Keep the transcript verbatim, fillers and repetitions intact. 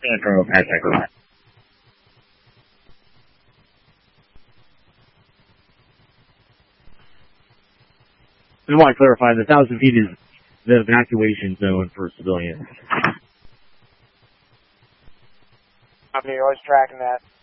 Sandro, Patrick. I want to clarify, the thousand feet is the evacuation zone for civilians. I'm always tracking that.